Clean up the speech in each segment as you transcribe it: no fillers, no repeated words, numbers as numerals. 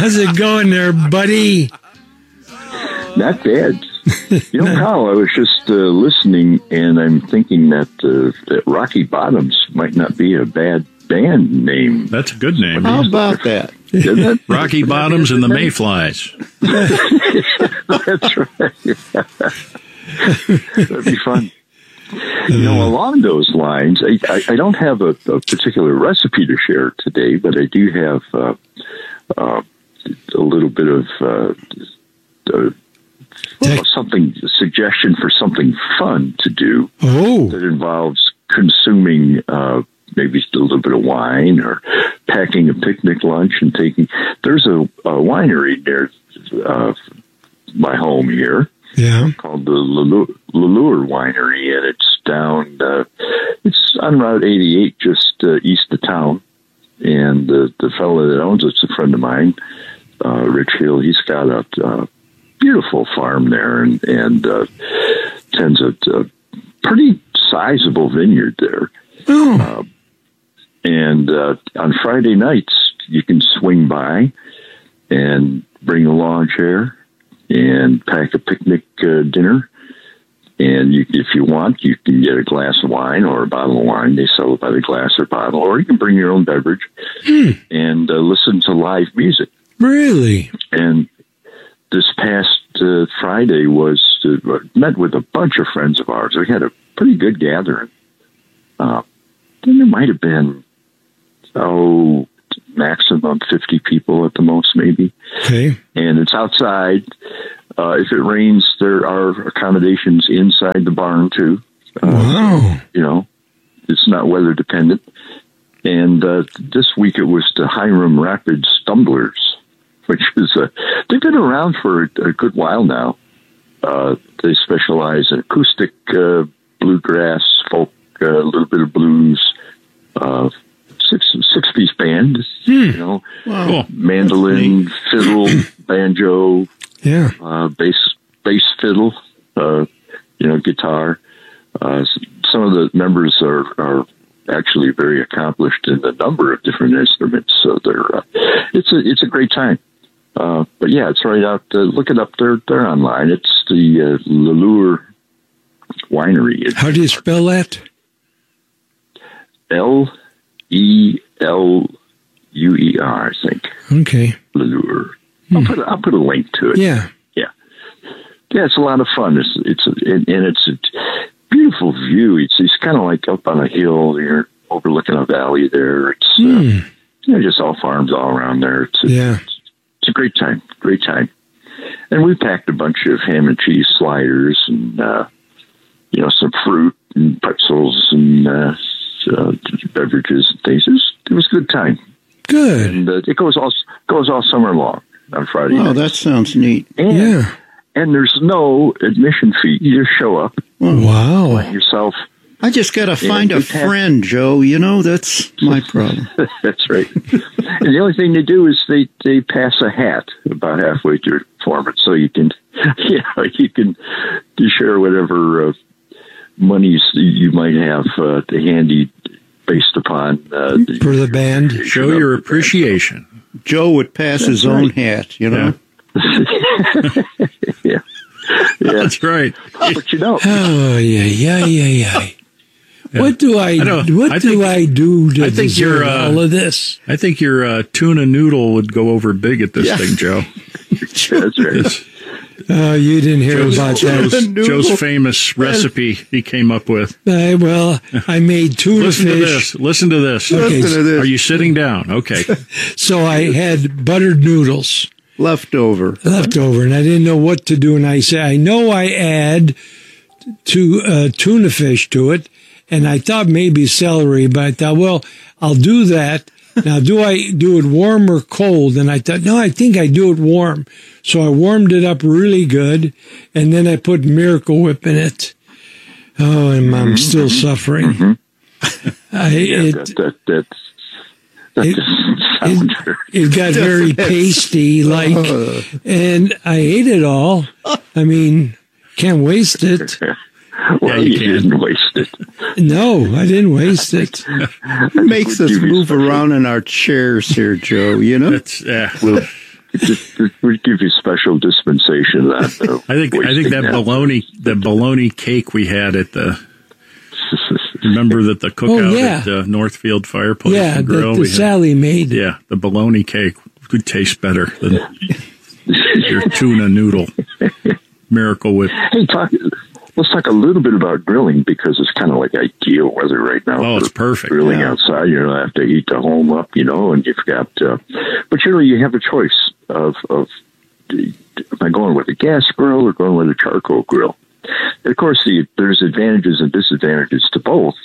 How's it going there, buddy? Not bad. You know, Kyle, I was just listening, and I'm thinking that Rocky Bottoms might not be a bad band name. That's a good name. How about that? Rocky Bottoms and the Mayflies. That's right. That'd be fun. You know, along those lines, I don't have a particular recipe to share today, but I do have a little bit of a suggestion for something fun to do that involves consuming maybe a little bit of wine or packing a picnic lunch and taking. There's a winery near my home here. Yeah, called the Lalure Winery, and it's down. It's on Route 88, just east of town. And the fellow that owns it's a friend of mine, Rich Hill. He's got a beautiful farm there, and tends a pretty sizable vineyard there. Oh. And on Friday nights, you can swing by and bring a lawn chair and pack a picnic dinner. And if you want, you can get a glass of wine or a bottle of wine. They sell it by the glass or bottle. Or you can bring your own beverage and listen to live music. Really? And this past Friday met with a bunch of friends of ours. We had a pretty good gathering. Then there might have been, maximum 50 people at the most, maybe. Okay. And it's outside. If it rains, there are accommodations inside the barn, too. Wow. You know, it's not weather dependent. And this week it was the Hiram Rapids Stumblers, which is they've been around for a good while now. They specialize in acoustic bluegrass, folk, a little bit of blues, six-piece band, you know, mandolin, fiddle, banjo, bass fiddle, guitar. Some of the members are actually very accomplished in a number of different instruments, so it's a great time. But yeah, it's right out. Look it up. They're online. It's the Lalure Winery. How do you spell that? Leluer, I think. Okay. Lalure. I'll put a link to it. Yeah. It's a lot of fun. It's a beautiful view. It's kind of like up on a hill. You're overlooking a valley there. It's just all farms all around there. It's a great time. Great time. And we packed a bunch of ham and cheese sliders and some fruit and pretzels and beverages and things. It was a good time. Good. And it goes all summer long on Friday night. Oh, that sounds neat. And there's no admission fee. You just show up. Wow. By yourself. I just got to find a friend, Joe. You know, that's my problem. That's right. And the only thing they do is they pass a hat about halfway through the performance, so you can share whatever monies you might have handy based upon for the band. Show your appreciation. Joe would pass his own hat, you know. Yeah. That's right. But you know. Oh yeah. What do I do to deserve all of this? I think your tuna noodle would go over big at this thing, Joe. That's right. You didn't hear about that. Joe's famous recipe he came up with. I made tuna fish. Listen to this. Okay. Are you sitting down? Okay. So I had buttered noodles. Leftover, and I didn't know what to do. And I said, I know I add tuna fish to it. And I thought maybe celery, but I thought, well, I'll do that. Now, do I do it warm or cold? And I thought, no, I think I do it warm. So I warmed it up really good, and then I put Miracle Whip in it. Oh, and I'm still suffering. It got very pasty, and I ate it all. I mean, can't waste it. Well, you didn't waste it. No, I didn't waste it. It makes us move around in our chairs here, Joe, you know? We give you special dispensation. I think that bologna cake we had at the. Remember that the cookout at the Northfield Fireplace and Grill? that Sally made. Yeah, the bologna cake would taste better than your tuna noodle. Miracle Whip. Hey, let's talk a little bit about grilling, because it's kind of like ideal weather right now. Oh, it's perfect. Grilling outside, you don't have to heat the home up, and you've got, but you have a choice of am I going with a gas grill or going with a charcoal grill? And of course, there's advantages and disadvantages to both.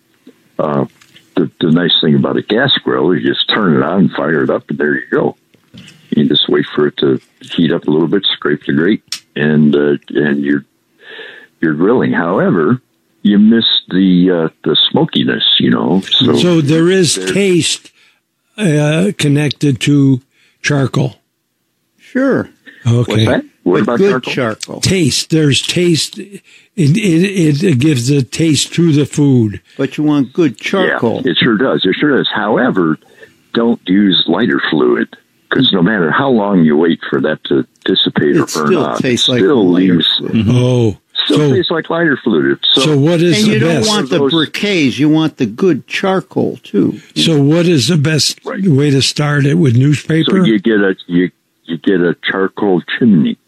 The nice thing about a gas grill is you just turn it on and fire it up, and there you go. You just wait for it to heat up a little bit, scrape the grate, and you're grilling. However, you miss the smokiness, So there is taste connected to charcoal. Sure. Okay. What's that? What about good charcoal? Taste. There's taste. It gives a taste to the food. But you want good charcoal. Yeah, it sure does. It sure does. However, don't use lighter fluid, because no matter how long you wait for that to dissipate or burn off, it still leaves. Oh. Still tastes like lighter fluid. So what is the best? And you don't want the briquets. You want the good charcoal, too. So what is the best way to start it, with newspaper? So you get a charcoal chimney.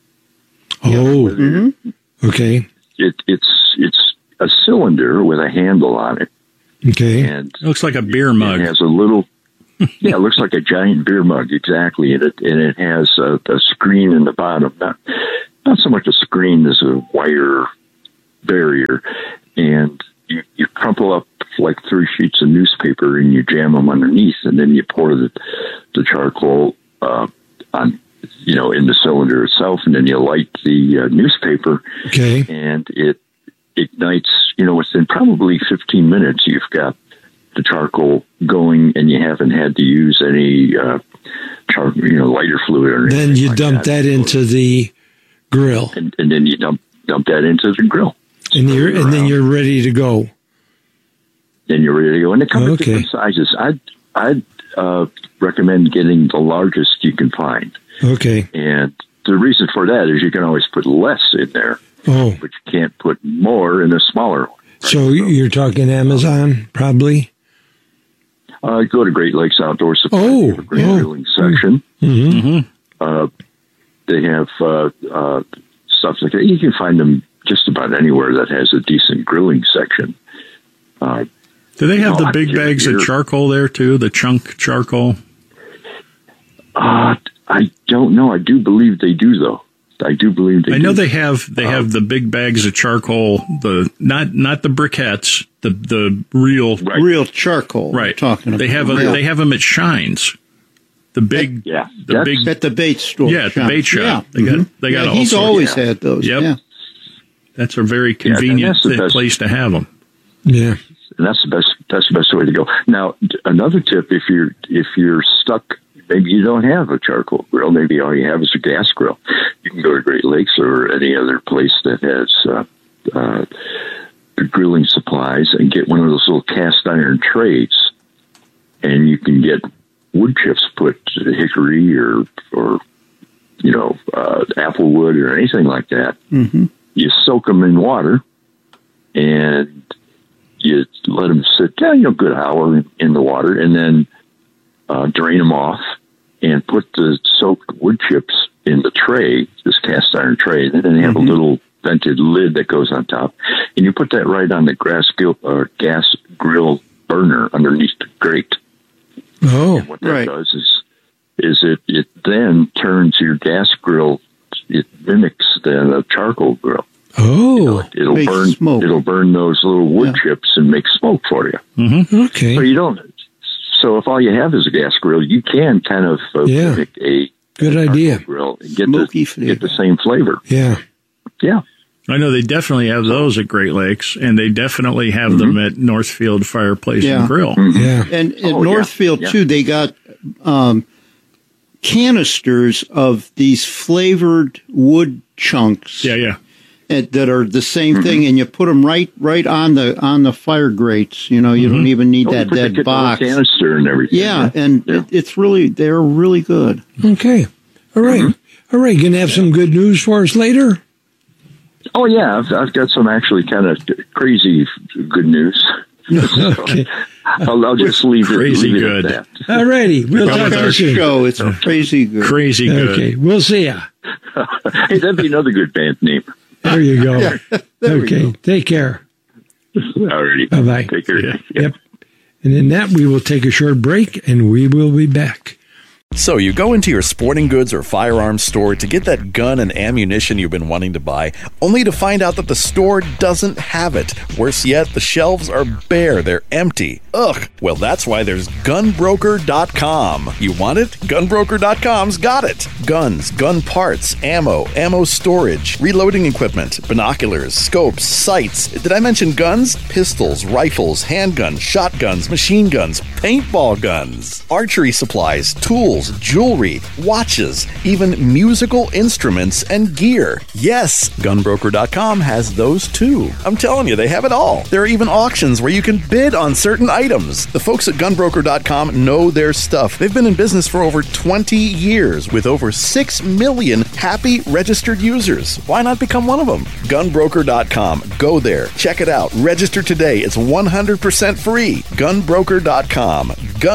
Oh. Okay. It's a cylinder with a handle on it. Okay. And it looks like a beer mug. It has a little. Yeah, it looks like a giant beer mug, exactly. And it has a screen in the bottom. Not so much a screen as a wire barrier. And you crumple up like 3 sheets of newspaper and you jam them underneath, and then you pour the charcoal on, in the cylinder itself, and then you light the newspaper. Okay. And it ignites, within probably 15 minutes, you've got the charcoal going, and you haven't had to use any lighter fluid or anything. Then you dump that into the grill, and then you dump that into the grill, and then you're ready to go. Then you're ready to go, and they come in different sizes. I'd recommend getting the largest you can find. Okay. And the reason for that is you can always put less in there, but you can't put more in a smaller one. So you're talking Amazon, probably? Go to Great Lakes Outdoor Supply. They have a great grilling section. Mm-hmm. They have stuff like that. You can find them just about anywhere that has a decent grilling section. Do they have the big bags of charcoal there, too? The chunk charcoal? I don't know. I do believe they do, though. I do believe they do. I know they have the big bags of charcoal, not the briquettes, the real charcoal. Right. Talking about. They have them at Shines. The big at the bait store. Yeah, at the bait shop. Yeah. They got all he's always had those. Yep. Yeah. That's a very convenient place to have them. Yeah. And that's the best way to go. Now, another tip, if you're stuck, maybe you don't have a charcoal grill, maybe all you have is a gas grill, you can go to Great Lakes or any other place that has grilling supplies and get one of those little cast iron trays, and you can get wood chips, put hickory or apple wood or anything like that. Mm-hmm. You soak them in water, and you let them sit down, a good hour in the water, and then drain them off and put the soaked wood chips in the tray, this cast iron tray. And then they have a little vented lid that goes on top, and you put that right on the gas grill burner underneath the grate. Oh, and what that does is it then turns your gas grill. It mimics the charcoal grill. Oh, it'll burn smoke. It'll burn those little wood chips and make smoke for you. Mm-hmm. Okay. So you don't. So if all you have is a gas grill, you can kind of make a good idea grill and get the same flavor. Yeah. Yeah. I know they definitely have those at Great Lakes, and they definitely have them at Northfield Fireplace and Grill. Mm-hmm. Yeah. And at Northfield, too, they got canisters of these flavored wood chunks. Yeah. That are the same thing, and you put them right on the fire grates. You don't even need that dead box. Canister and everything. Yeah, and they're really good. Okay. All right. Mm-hmm. All right. Going to have some good news for us later? Oh, yeah. I've got some actually kind of crazy good news. Okay. I'll just leave it at that. All righty. We'll talk to you soon. Show. It's crazy good. Crazy good. Okay. We'll see ya. Hey, that'd be another good band name. There you go. Okay. Take care. All righty. Bye-bye. Take care. Yeah. Yep. And in that, we will take a short break, and we will be back. So you go into your sporting goods or firearms store to get that gun and ammunition you've been wanting to buy, only to find out that the store doesn't have it. Worse yet, the shelves are bare. They're empty. Ugh. Well, that's why there's gunbroker.com. You want it? Gunbroker.com's got it. Guns, gun parts, ammo storage, reloading equipment, binoculars, scopes, sights. Did I mention guns? Pistols, rifles, handguns, shotguns, machine guns, paintball guns, archery supplies, tools, jewelry, watches, even musical instruments and gear. Yes, Gunbroker.com has those too. I'm telling you, they have it all. There are even auctions where you can bid on certain items. The folks at Gunbroker.com know their stuff. They've been in business for over 20 years with over 6 million happy registered users. Why not become one of them? Gunbroker.com. Go there. Check it out. Register today. It's 100% free. Gunbroker.com.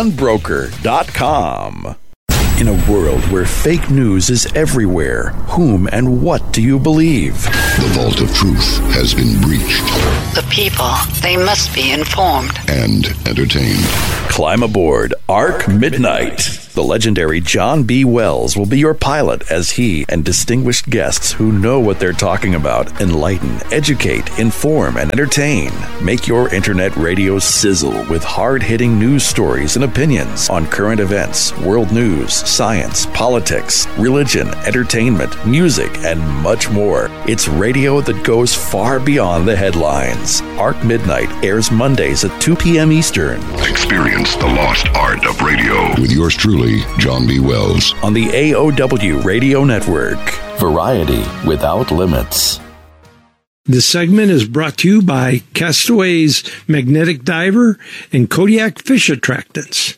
Gunbroker.com. In a world where fake news is everywhere, whom and what do you believe? The vault of truth has been breached. The people, they must be informed and entertained. Climb aboard Arc Midnight. The legendary John B. Wells will be your pilot as he and distinguished guests who know what they're talking about enlighten, educate, inform, and entertain. Make your internet radio sizzle with hard-hitting news stories and opinions on current events, world news, science, politics, religion, entertainment, music, and much more. It's radio that goes far beyond the headlines. Arc Midnight airs Mondays at 2 p.m. Eastern. Experience the lost art of radio with yours truly, John B. Wells. On the AOW Radio Network. Variety without limits. This segment is brought to you by Castaways Magnetic Diver and Kodiak Fish Attractants.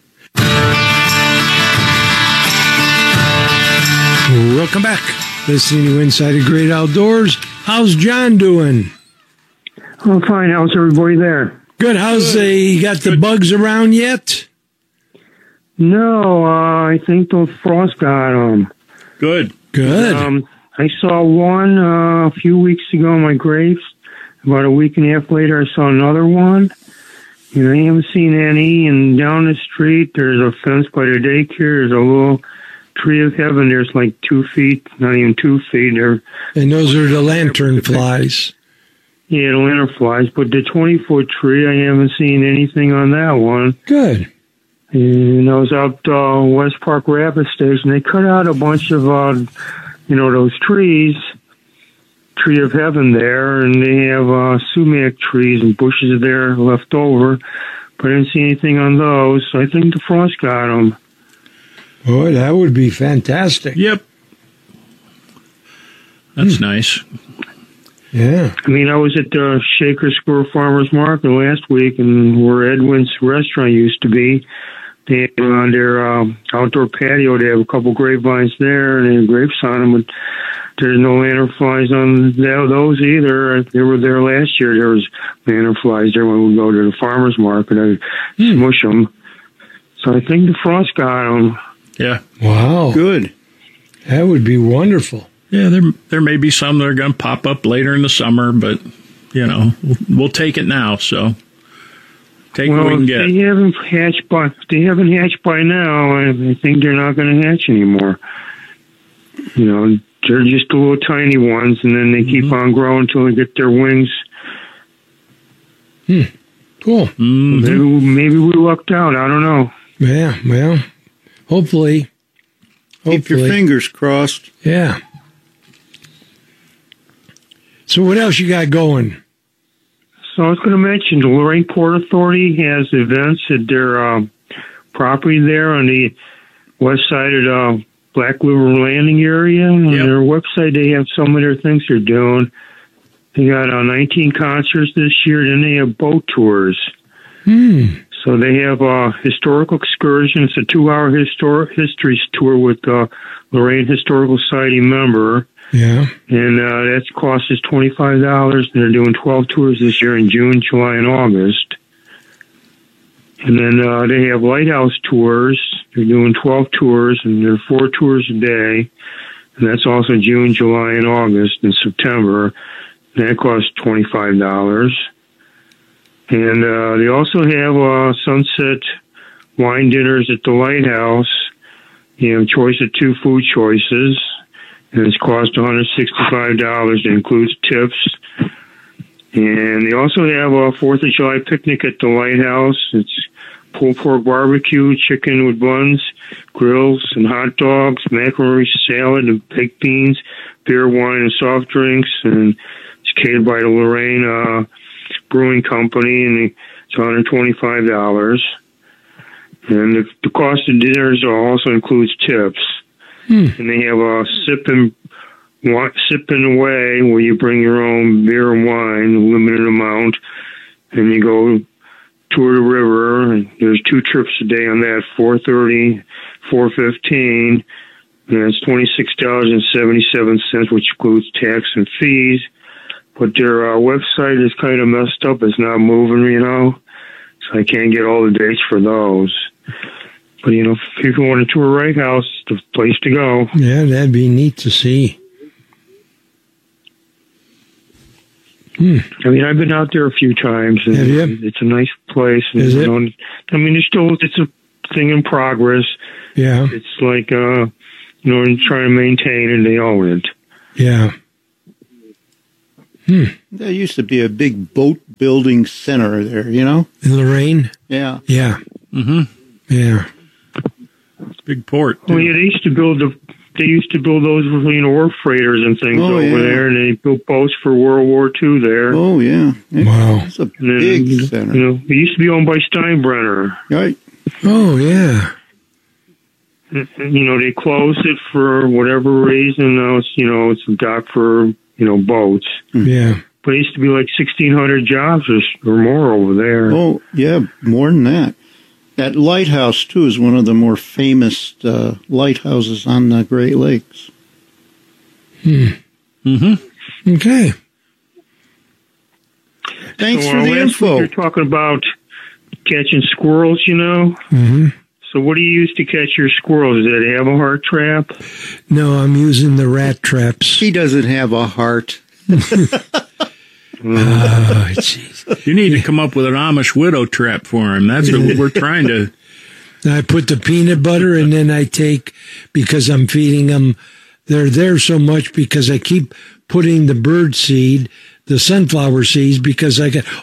Welcome back. Listening to Inside the Great Outdoors. How's John doing? I'm fine. How's everybody there? Good. How's you got the bugs around yet? No, I think the frost got them. Good. I saw one a few weeks ago in my grapes. About a week and a half later, I saw another one. I haven't seen any. And down the street, there's a fence by the daycare. There's a little tree of heaven. There's like 2 feet, not even 2 feet. And those are the lantern flies. Yeah, the lantern flies. But the 20-foot tree, I haven't seen anything on that one. Good. And I was out West Park Rapid Station. They cut out a bunch of, those trees, tree of heaven there, and they have sumac trees and bushes there left over. But I didn't see anything on those, so I think the frost got them. Boy, that would be fantastic. Yep. That's nice. Yeah. I was at the Shaker Square Farmers Market last week, and where Edwin's restaurant used to be, they have on their outdoor patio, they have a couple grapevines there, and they have grapes on them, but there's no lanternflies on those either. They were there last year. There was lanternflies there when we go to the farmer's market. I smush them. So I think the frost got them. Yeah. Wow. Good. That would be wonderful. Yeah, there may be some that are going to pop up later in the summer, but, we'll take it now, so take what we can get. They haven't hatched by now, I think they're not going to hatch anymore. They're just the little tiny ones, and then they keep on growing until they get their wings. Cool. Mm-hmm. Maybe we lucked out. I don't know. Yeah, well, hopefully. Keep your fingers crossed. Yeah. So what else you got going? So I was going to mention the Lorraine Port Authority has events at their property there on the west side of the Black River Landing area. On their website, they have some of their things they're doing. They got 19 concerts this year, then they have boat tours. So they have a historical excursion. It's a 2-hour history tour with Lorraine Historical Society member. Yeah. And that cost is $25. And they're doing 12 tours this year in June, July, and August. And then they have lighthouse tours. They're doing 12 tours, and they're 4 tours a day. And that's also June, July, and August, and September. And that costs $25. And they also have sunset wine dinners at the lighthouse. You have choice of 2 food choices. And it's cost $165. It includes tips. And they also have a 4th of July picnic at the lighthouse. It's pulled pork barbecue, chicken with buns, grills and hot dogs, macaroni salad and baked beans, beer, wine, and soft drinks. And it's catered by the Lorraine Brewing Company, and it's $125. And the cost of dinners also includes tips. And they have a sipping away where you bring your own beer and wine, a limited amount, and you go tour the river. And there's 2 trips a day on that, 4:30, 4:15, and it's $26.77, which includes tax and fees. But their website is kind of messed up. It's not moving, so I can't get all the dates for those. But, if people want to tour Wright House, it's the place to go. Yeah, that'd be neat to see. I mean, I've been out there a few times. And have you? It's a nice place. And, is it? It's a thing in progress. Yeah. It's like, trying to maintain, and they own it. Yeah. There used to be a big boat building center there, In Lorraine? Yeah. Yeah. Mm-hmm. Yeah. It's a big port, too. Well, yeah, they used to build those, wharf freighters and things over there, and they built boats for World War II there. Oh, yeah. Wow. It's a big center. It used to be owned by Steinbrenner. Right. Oh, yeah. They closed it for whatever reason. Now it's a dock for, boats. Yeah. But it used to be like 1,600 jobs or more over there. Oh, yeah, more than that. That lighthouse, too, is one of the more famous lighthouses on the Great Lakes. Mm-hmm. Okay. Thanks for the info. You're talking about catching squirrels, Mm-hmm. So what do you use to catch your squirrels? Does it have a heart trap? No, I'm using the rat traps. He doesn't have a heart. Oh, jeez. You need to come up with an Amish widow trap for him. That's what we're trying to. I put the peanut butter, and then I take, because I'm feeding them, they're there so much because I keep putting the bird seed, the sunflower seeds, because I did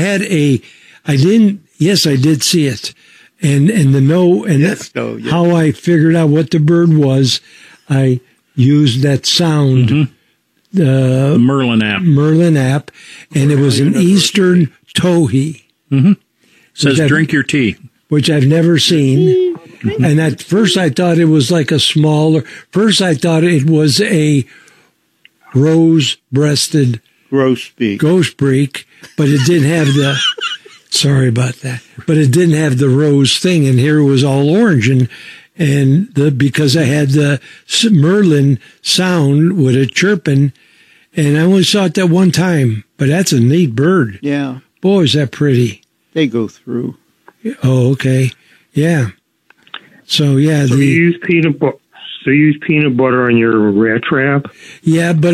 see it. And how I figured out what the bird was, I used that sound. Mm-hmm. The Merlin app, and it was an Eastern towhee. Mm-hmm. Says drink your tea, which I've never seen. Mm-hmm. And at first I thought it was like a smaller. First I thought it was a rose-breasted grosbeak, but it didn't have the. Sorry about that, but it didn't have the rose thing, and here it was all orange, because I had the Merlin sound with it chirping, and I only saw it that one time. But that's a neat bird. Yeah. Boy, is that pretty. They go through. Oh, okay. Yeah. So, yeah. So you use peanut butter. So you use peanut butter on your rat trap? Yeah, but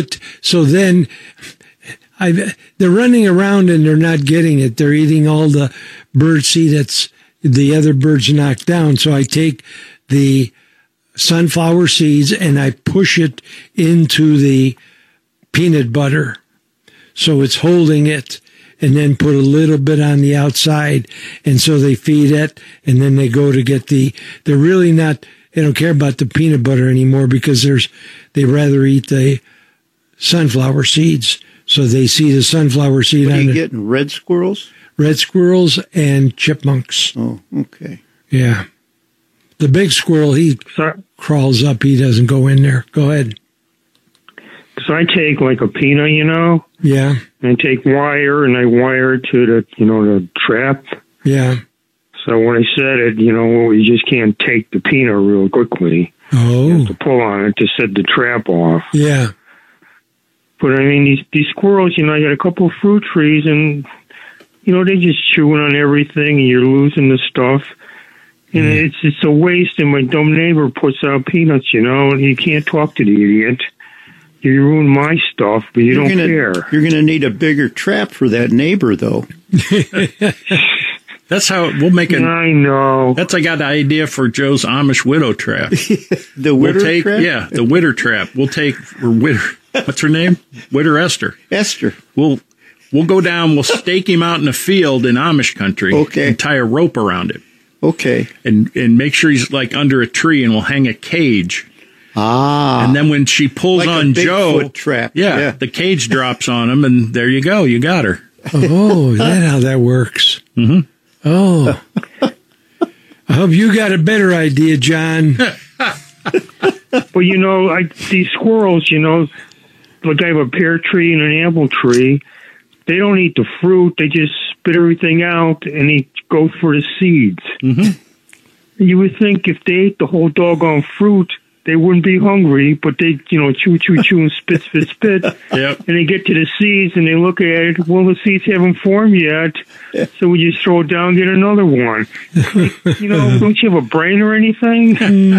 they're running around and they're not getting it. They're eating all the bird seed that's the other birds knocked down. So I take the sunflower seeds and I push it into the peanut butter. So it's holding it, and then put a little bit on the outside. And so they feed it, and then they go to get they're really not, they don't care about the peanut butter anymore because they rather eat the sunflower seeds. So they see the sunflower seed what on it. Are you getting red squirrels? Red squirrels and chipmunks. Oh, okay. Yeah. The big squirrel, he crawls up. He doesn't go in there. Go ahead. So I take like a peanut, Yeah. And I take wire and I wire it to the trap. Yeah. So when I said it, you just can't take the peanut real quickly. Oh. You have to pull on it to set the trap off. Yeah. But I mean, these squirrels, I got a couple of fruit trees, and they just chewing on everything, and you're losing the stuff. And it's a waste. And my dumb neighbor puts out peanuts, and you can't talk to the idiot. You ruin my stuff, but you don't care. You're going to need a bigger trap for that neighbor, though. That's how we'll make it. I know. I got the idea for Joe's Amish widow trap. The widow trap? Yeah, the widow trap. We'll take what's her name? Widow Esther. Esther. We'll go down. We'll stake him out in a field in Amish country. Okay. And tie a rope around it. Okay. And make sure he's like under a tree, and we'll hang a cage. Ah. And then when she pulls like on a Joe, Bigfoot trap. Yeah, the cage drops on him, and there you go. You got her. Oh, is that how that works? Mm-hmm. Oh. I hope you got a better idea, John. Well, these squirrels, like I have a pear tree and an apple tree. They don't eat the fruit. They just spit everything out, and they go for the seeds. Mm-hmm. You would think if they ate the whole doggone fruit, they wouldn't be hungry, but they, chew, and spit. Yep. And they get to the seeds, and they look at it. Well, the seeds haven't formed yet, so we just throw it down and get another one. Don't you have a brain or anything?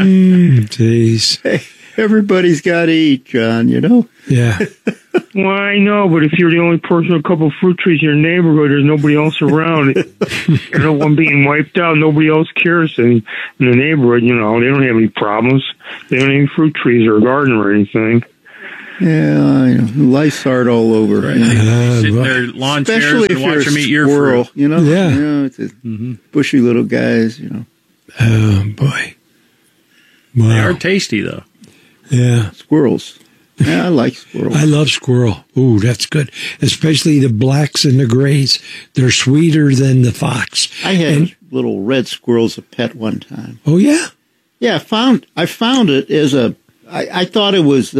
Jeez. Hey, everybody's got to eat, John, Yeah. Well, I know, but if you're the only person with a couple of fruit trees in your neighborhood, there's nobody else around. You're the one being wiped out. Nobody else cares in the neighborhood. They don't have any problems. They don't have any fruit trees or a garden or anything. Yeah, I know. Life's hard all over. Right. Sitting there lawn chairs and watch them eat your fruit. Yeah. It's bushy little guys, Oh, boy. Wow. They are tasty, though. Yeah. Squirrels. Yeah, I like squirrels. I love squirrel. Ooh, that's good. Especially the blacks and the grays. They're sweeter than the fox. I had little red squirrels a pet one time. Oh, yeah? Yeah, I found it as I thought it was,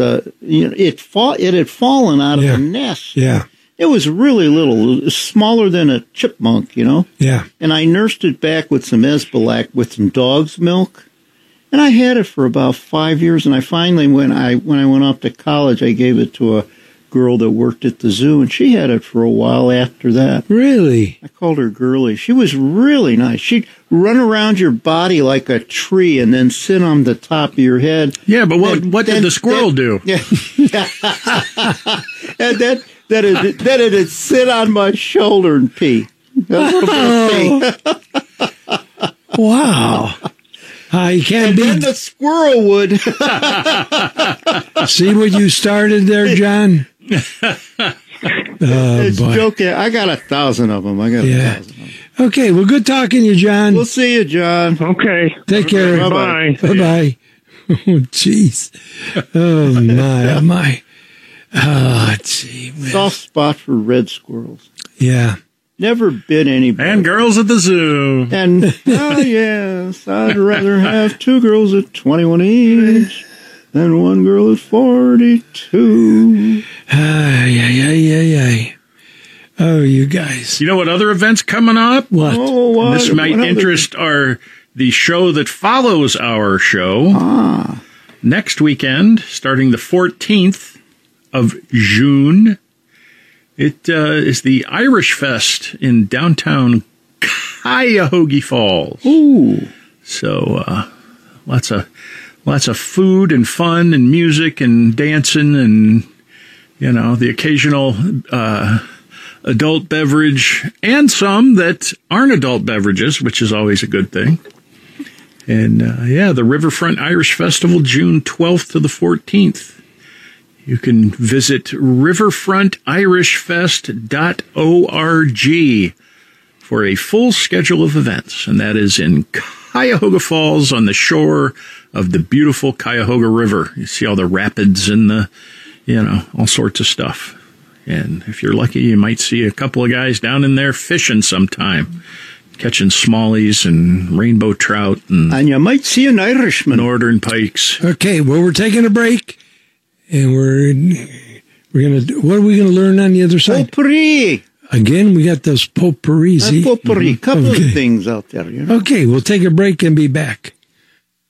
it had fallen out of a nest. Yeah. It was really little, smaller than a chipmunk, Yeah. And I nursed it back with some Esbilac with some dog's milk. And I had it for about 5 years, and I finally, when I went off to college, I gave it to a girl that worked at the zoo, and she had it for a while after that. Really? I called her Girlie. She was really nice. She'd run around your body like a tree and then sit on the top of your head. Yeah, but what did the squirrel do? Yeah. And then it'd sit on my shoulder and pee. Wow. You can't beat the squirrel would. See what you started there, John? It's joking. I got 1,000 of them. 1,000 of them. Okay, well, good talking to you, John. We'll see you, John. Okay. Take care. Bye-bye. Bye-bye. Oh, jeez. Oh, my. Oh, gee. Soft spot for red squirrels. Yeah. Never been any better. And girls at the zoo. And, yes, I'd rather have 2 girls at 21 each than 1 girl at 42. Oh, you guys. You know what other events coming up? What? Oh, what? This might interest the show that follows our show. Next weekend, starting the 14th of June. It is the Irish Fest in downtown Cuyahoga Falls. Ooh. So lots of food and fun and music and dancing and, the occasional adult beverage and some that aren't adult beverages, which is always a good thing. And, the Riverfront Irish Festival, June 12th to the 14th. You can visit riverfrontirishfest.org for a full schedule of events, and that is in Cuyahoga Falls on the shore of the beautiful Cuyahoga River. You see all the rapids and all sorts of stuff. And if you're lucky, you might see a couple of guys down in there fishing sometime, catching smallies and rainbow trout. And you might see an Irishman. Northern pikes. Okay, well, we're taking a break. And we're gonna. What are we gonna learn on the other side? Potpourri. Again, we got those potpourri. Potpourri, couple of things out there. Okay, we'll take a break and be back.